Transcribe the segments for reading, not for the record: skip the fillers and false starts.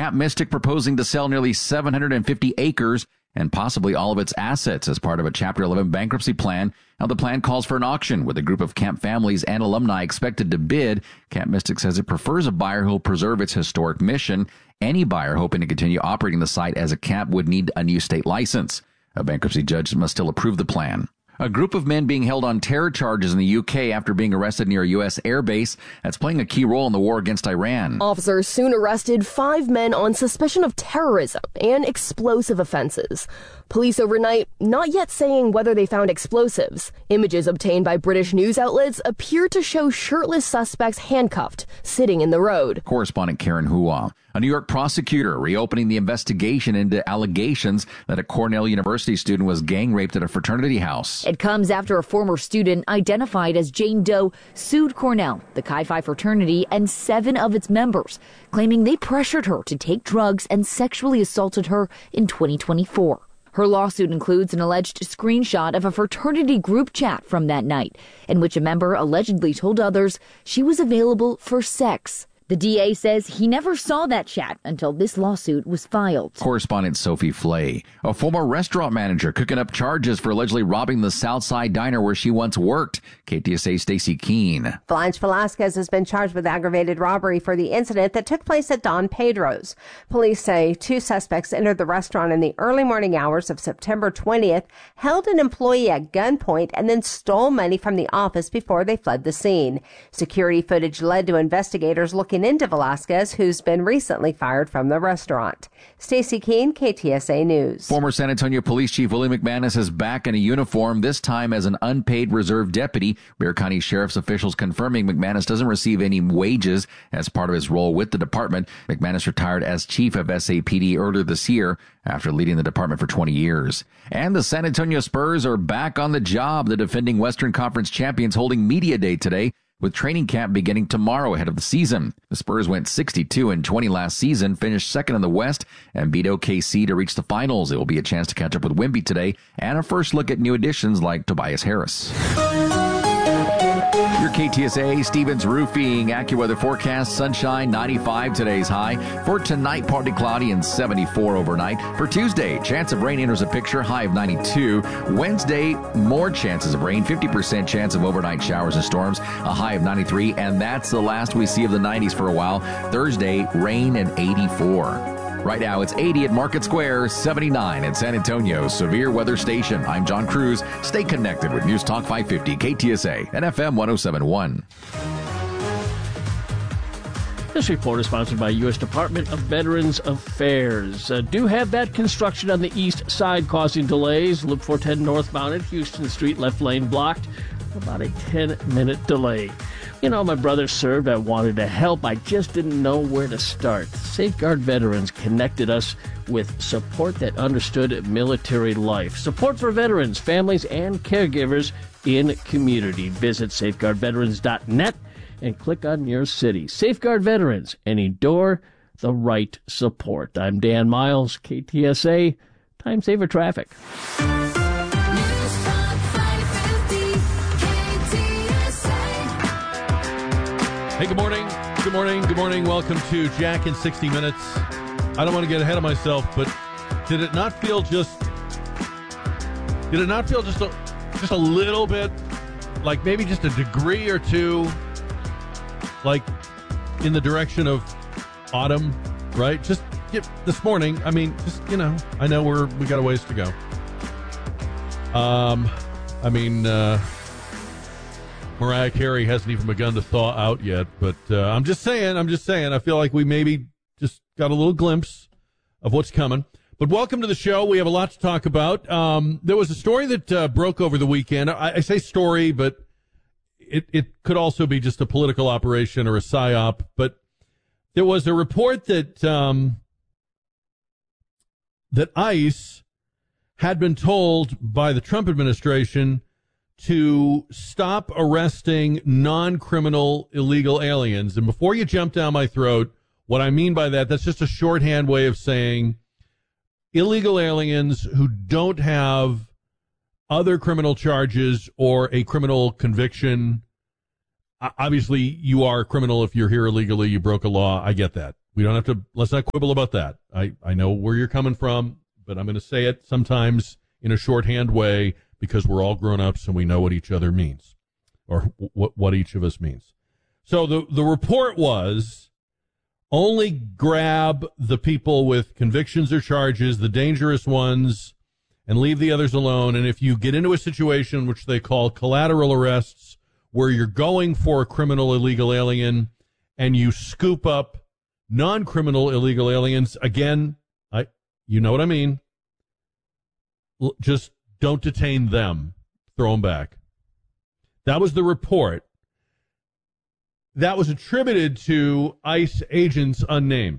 Camp Mystic proposing to sell nearly 750 acres and possibly all of its assets as part of a Chapter 11 bankruptcy plan. Now, the plan calls for an auction with a group of camp families and alumni expected to bid. Camp Mystic says it prefers a buyer who will preserve its historic mission. Any buyer hoping to continue operating the site as a camp would need a new state license. A bankruptcy judge must still approve the plan. A group of men being held on terror charges in the UK after being arrested near a U.S. airbase that's playing a key role in the war against Iran. Officers soon arrested 5 men on suspicion of terrorism and explosive offenses. Police overnight not yet saying whether they found explosives. Images obtained by British news outlets appear to show shirtless suspects handcuffed, sitting in the road. Correspondent Karen Hua. A New York prosecutor reopening the investigation into allegations that a Cornell University student was gang raped at a fraternity house. It comes after a former student identified as Jane Doe sued Cornell, the Chi Phi fraternity, and 7 of its members, claiming they pressured her to take drugs and sexually assaulted her in 2024. Her lawsuit includes an alleged screenshot of a fraternity group chat from that night, in which a member allegedly told others she was available for sex. The DA says he never saw that chat until this lawsuit was filed. Correspondent Sophie Flay. A former restaurant manager cooking up charges for allegedly robbing the Southside Diner where she once worked. KTSA Stacey Keene. Blanche Velasquez has been charged with aggravated robbery for the incident that took place at Don Pedro's. Police say 2 suspects entered the restaurant in the early morning hours of September 20th, held an employee at gunpoint, and then stole money from the office before they fled the scene. Security footage led to investigators looking into Velasquez, who's been recently fired from the restaurant. Stacey Keene, KTSA News. Former San Antonio Police Chief Willie McManus is back in a uniform, this time as an unpaid reserve deputy. Bexar County Sheriff's officials confirming McManus doesn't receive any wages as part of his role with the department. McManus retired as chief of SAPD earlier this year after leading the department for 20 years. And the San Antonio Spurs are back on the job. The defending Western Conference champions holding Media Day today, with training camp beginning tomorrow ahead of the season. The Spurs went 62-20 last season, finished second in the West, and beat OKC to reach the finals. It will be a chance to catch up with Wemby today, and a first look at new additions like Tobias Harris. Your KTSA Stevens Roofing AccuWeather forecast: sunshine, 95 today's high. For tonight, partly cloudy and 74 overnight. For Tuesday, chance of rain enters the picture, high of 92. Wednesday, more chances of rain, 50% chance of overnight showers and storms, a high of 93. And that's the last we see of the 90s for a while. Thursday, rain and 84. Right now, it's 80 at Market Square, 79 at San Antonio's Severe Weather Station. I'm John Cruz. Stay connected with News Talk 550 KTSA and FM 1071. This report is sponsored by U.S. Department of Veterans Affairs. Do have that construction on the east side causing delays. Loop 410 northbound at Houston Street, left lane blocked. About a 10-minute delay. You know, my brother served. I wanted to help. I just didn't know where to start. Safeguard Veterans connected us with support that understood military life. Support for veterans, families, and caregivers in community. Visit safeguardveterans.net and click on your city. Safeguard Veterans, any door, the right support. I'm Dan Miles, KTSA, Time Saver Traffic. Hey, good morning. Good morning. Good morning. Welcome to Jack in 60 Minutes. I don't want to get ahead of myself, but did it not feel just a little bit like maybe just a degree or two like in the direction of autumn, right? Just this morning. I mean, just, you know, I know we got a ways to go. Mariah Carey hasn't even begun to thaw out yet, but I'm just saying, I feel like we maybe just got a little glimpse of what's coming. But welcome to the show. We have a lot to talk about. There was a story that broke over the weekend. I say story, but it could also be just a political operation or a psyop. But there was a report that that ICE had been told by the Trump administration to stop arresting non-criminal illegal aliens. And before you jump down my throat, what I mean by that's just a shorthand way of saying illegal aliens who don't have other criminal charges or a criminal conviction. Obviously, you are a criminal if you're here illegally, you broke a law. I get that. We don't have to, let's not quibble about that. I know where you're coming from, but I'm going to say it sometimes in a shorthand way because we're all grown-ups and we know what each other means, or what each of us means. So the report was only grab the people with convictions or charges, the dangerous ones, and leave the others alone. And if you get into a situation which they call collateral arrests, where you're going for a criminal illegal alien and you scoop up non-criminal illegal aliens, again, you know what I mean, just don't detain them, throw them back. That was the report. That was attributed to ICE agents unnamed.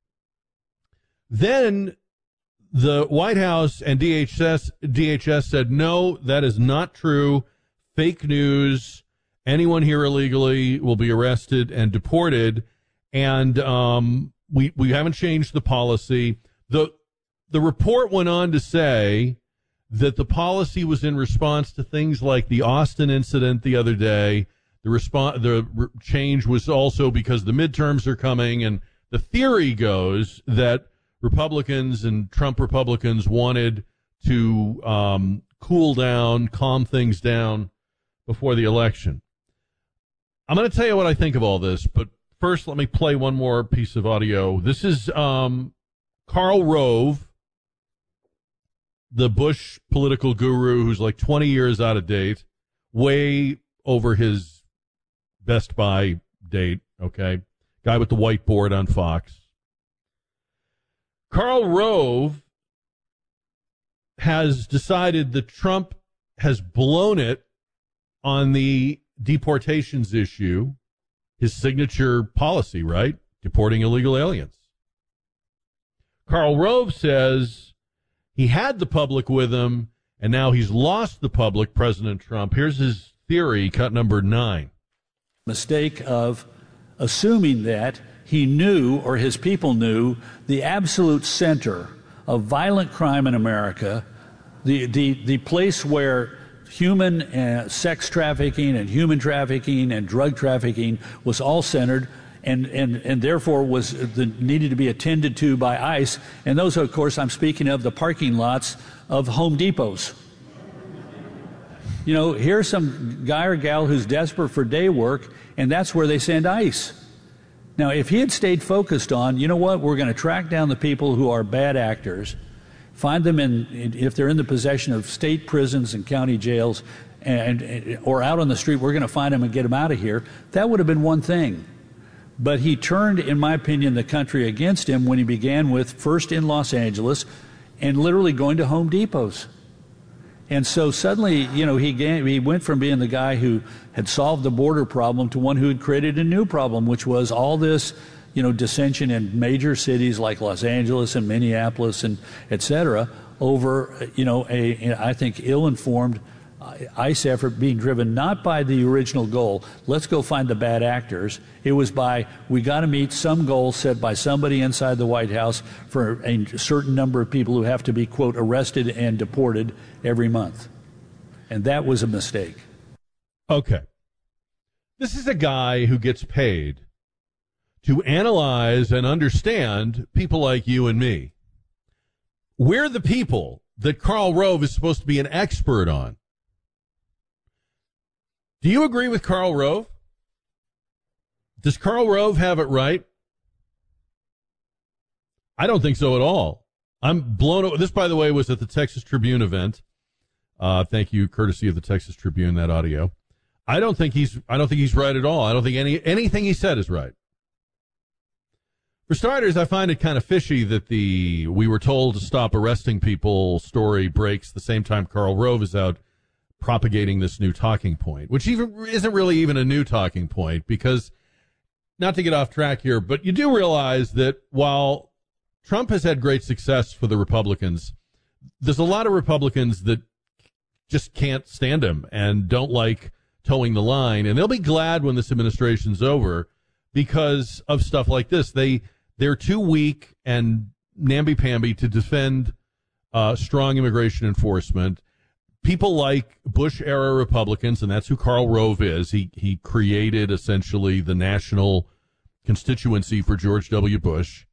Then the White House and DHS said, no, that is not true. Fake news. Anyone here illegally will be arrested and deported. And we haven't changed the policy. The report went on to say that the policy was in response to things like the Austin incident the other day. The change was also because the midterms are coming, and the theory goes that Republicans and Trump Republicans wanted to calm things down before the election. I'm going to tell you what I think of all this, but first let me play one more piece of audio. This is Karl Rove, the Bush political guru who's like 20 years out of date, way over his Best Buy date, okay? Guy with the whiteboard on Fox. Karl Rove has decided that Trump has blown it on the deportations issue, his signature policy, right? Deporting illegal aliens. Karl Rove says he had the public with him, and now he's lost the public, President Trump. Here's his theory, cut number 9. Mistake of assuming that he knew, or his people knew, the absolute center of violent crime in America, the place where human sex trafficking and human trafficking and drug trafficking was all centered and therefore needed to be attended to by ICE. And those, of course, I'm speaking of the parking lots of Home Depots. You know, here's some guy or gal who's desperate for day work, and that's where they send ICE. Now, if he had stayed focused on, you know what, we're going to track down the people who are bad actors, find them if they're in the possession of state prisons and county jails, or out on the street, we're going to find them and get them out of here, that would have been one thing. But he turned, in my opinion, the country against him when he began with first in Los Angeles and literally going to Home Depots. And so suddenly, you know, he went from being the guy who had solved the border problem to one who had created a new problem, which was all this, you know, dissension in major cities like Los Angeles and Minneapolis and et cetera over, you know, I think ill-informed ICE effort being driven not by the original goal, let's go find the bad actors. It was by, we got to meet some goal set by somebody inside the White House for a certain number of people who have to be, quote, arrested and deported every month. And that was a mistake. Okay. This is a guy who gets paid to analyze and understand people like you and me. We're the people that Karl Rove is supposed to be an expert on. Do you agree with Karl Rove? Does Karl Rove have it right? I don't think so at all. I'm blown away. This, by the way, was at the Texas Tribune event. Thank you, courtesy of the Texas Tribune, that audio. I don't think he's right at all. I don't think anything he said is right. For starters, I find it kind of fishy that the "we were told to stop arresting people" story breaks the same time Karl Rove is out propagating this new talking point, which even isn't really even a new talking point, because, not to get off track here, but you do realize that while Trump has had great success for the Republicans, there's a lot of Republicans that just can't stand him and don't like towing the line, and they'll be glad when this administration's over because of stuff like this. They're too weak and namby-pamby to defend strong immigration enforcement. People like Bush-era Republicans, and that's who Karl Rove is. He created, essentially, the national constituency for George W. Bush.